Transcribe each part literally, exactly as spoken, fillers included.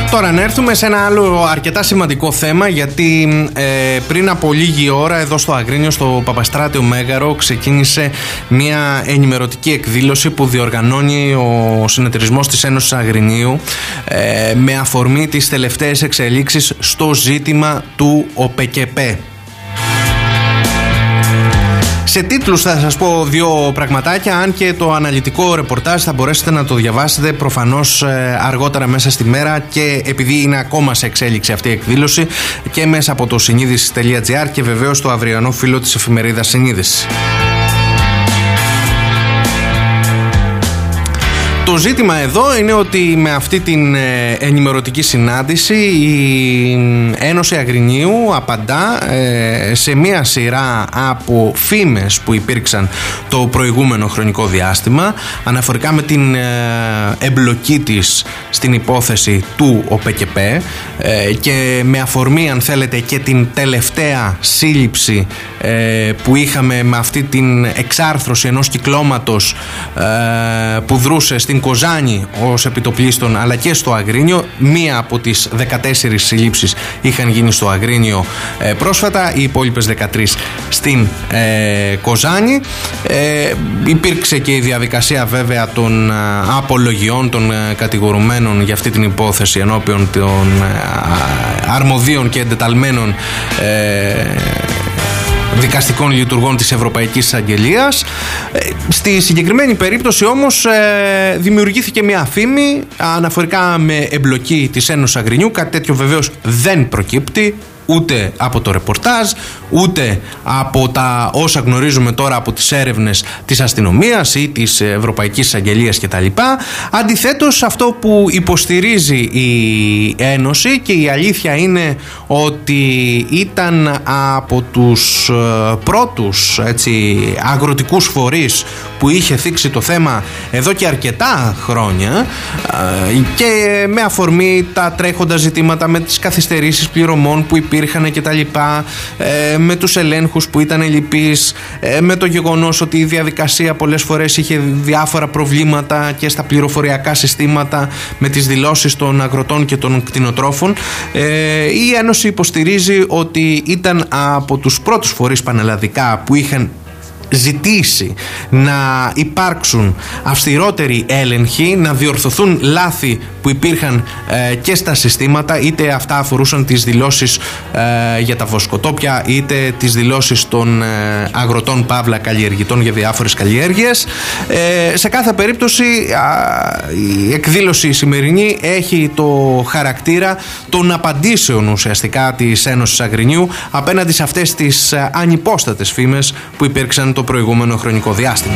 Τώρα να έρθουμε σε ένα άλλο αρκετά σημαντικό θέμα, γιατί ε, πριν από λίγη ώρα εδώ στο Αγρίνιο, στο Παπαστράτιο Μέγαρο, ξεκίνησε μια ενημερωτική εκδήλωση που διοργανώνει ο συνεταιρισμός της Ένωσης Αγρινίου ε, με αφορμή τις τελευταίες εξελίξεις στο ζήτημα του ΟΠΕΚΕΠΕ. Σε τίτλους θα σας πω δύο πραγματάκια, αν και το αναλυτικό ρεπορτάζ θα μπορέσετε να το διαβάσετε προφανώς αργότερα μέσα στη μέρα, και επειδή είναι ακόμα σε εξέλιξη αυτή η εκδήλωση, και μέσα από το συνείδηση τελεία τζι άρ και βεβαίως το αυριανό φύλλο της εφημερίδας Συνείδηση. Το ζήτημα εδώ είναι ότι με αυτή την ενημερωτική συνάντηση η Ένωση Αγρινίου απαντά σε μία σειρά από φήμες που υπήρξαν το προηγούμενο χρονικό διάστημα αναφορικά με την εμπλοκή της στην υπόθεση του ΟΠΕΚΕΠΕ, και με αφορμή, αν θέλετε, και την τελευταία σύλληψη που είχαμε με αυτή την εξάρθρωση ενός κυκλώματος που δρούσε στην Κοζάνη ως επιτοπλίστων, αλλά και στο Αγρίνιο. Μία από τις δεκατέσσερις συλλήψεις είχαν γίνει στο Αγρίνιο ε, πρόσφατα, οι υπόλοιπες δεκατρείς στην ε, Κοζάνη. Ε, υπήρξε και η διαδικασία βέβαια των ε, απολογιών των ε, κατηγορουμένων για αυτή την υπόθεση ενώπιον των ε, αρμοδίων και εντεταλμένων ε, δικαστικών λειτουργών της Ευρωπαϊκής Εισαγγελίας. Στη συγκεκριμένη περίπτωση όμως ε, δημιουργήθηκε μια φήμη αναφορικά με εμπλοκή της Ένωσης Αγρινιού. Κάτι τέτοιο βεβαίως δεν προκύπτει ούτε από το ρεπορτάζ, ούτε από τα όσα γνωρίζουμε τώρα από τις έρευνες της αστυνομίας ή της Ευρωπαϊκής Εισαγγελίας κτλ. Αντιθέτως, αυτό που υποστηρίζει η Ένωση, και η αλήθεια είναι ότι ήταν από τους πρώτους έτσι, αγροτικούς φορείς που είχε θίξει το θέμα εδώ και αρκετά χρόνια, και με αφορμή τα τρέχοντα ζητήματα με τις καθυστερήσεις πληρωμών που υπήρχαν και τα λοιπά, ε, με τους ελέγχους που ήταν ελλειπείς, ε, με το γεγονός ότι η διαδικασία πολλές φορές είχε διάφορα προβλήματα και στα πληροφοριακά συστήματα με τις δηλώσεις των αγροτών και των κτηνοτρόφων. ε, η Ένωση υποστηρίζει ότι ήταν από τους πρώτους φορείς πανελλαδικά που είχαν ζητήσει να υπάρξουν αυστηρότεροι έλεγχοι, να διορθωθούν λάθη που υπήρχαν ε, και στα συστήματα, είτε αυτά αφορούσαν τις δηλώσεις ε, για τα βοσκοτόπια, είτε τις δηλώσεις των ε, αγροτών παύλα καλλιεργητών για διάφορες καλλιέργειες. Ε, σε κάθε περίπτωση α, η εκδήλωση σημερινή έχει το χαρακτήρα των απαντήσεων ουσιαστικά της Ένωσης Αγρινιού απέναντι σε αυτές τις ε, ανυπόστατες φήμες που υπήρξαν το προηγούμενο χρονικό διάστημα.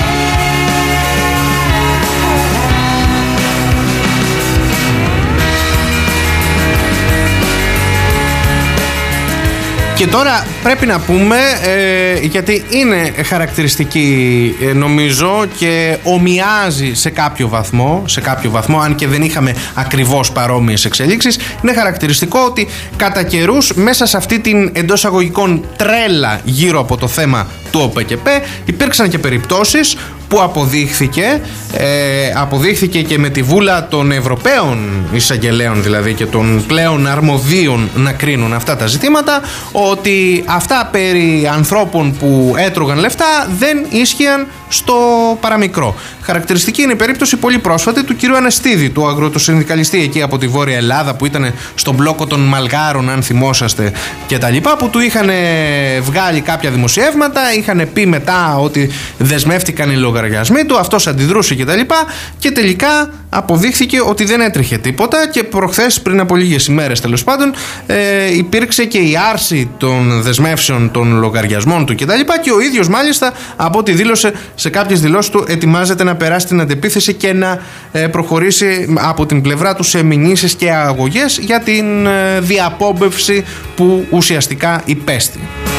Και τώρα πρέπει να πούμε, ε, γιατί είναι χαρακτηριστική ε, νομίζω και ομοιάζει σε κάποιο βαθμό, σε κάποιο βαθμό, αν και δεν είχαμε ακριβώς παρόμοιες εξελίξεις, είναι χαρακτηριστικό ότι κατά καιρούς μέσα σε αυτή την εντός αγωγικών τρέλα γύρω από το θέμα του ΟΠΕΚΕΠΕ υπήρξαν και περιπτώσεις που αποδείχθηκε, ε, αποδείχθηκε και με τη βούλα των Ευρωπαίων εισαγγελέων δηλαδή και των πλέον αρμοδίων να κρίνουν αυτά τα ζητήματα, ότι αυτά περί ανθρώπων που έτρωγαν λεφτά δεν ίσχυαν στο παραμικρό. Χαρακτηριστική είναι η περίπτωση πολύ πρόσφατη του κυρίου Ανεστίδη, του αγροτοσυνδικαλιστή εκεί από τη Βόρεια Ελλάδα, που ήταν στον μπλόκο των Μαλγάρων, αν θυμόσαστε, και τα λοιπά, που του είχαν βγάλει κάποια δημοσιεύματα, είχαν πει μετά ότι δεσμεύτηκαν οι λογαριασμοί του, αυτός αντιδρούσε και τα λοιπά, και τελικά αποδείχθηκε ότι δεν έτρεχε τίποτα, και προχθές, πριν από λίγες ημέρες τέλος πάντων, ε, υπήρξε και η άρση των δεσμεύσεων των λογαριασμών του και τα λοιπά, και ο ίδιος μάλιστα, από ό,τι δήλωσε σε κάποιες δηλώσεις του, ετοιμάζεται να περάσει την αντεπίθεση και να ε, προχωρήσει από την πλευρά του σε μηνύσεις και αγωγές για την ε, διαπόμπευση που ουσιαστικά υπέστη.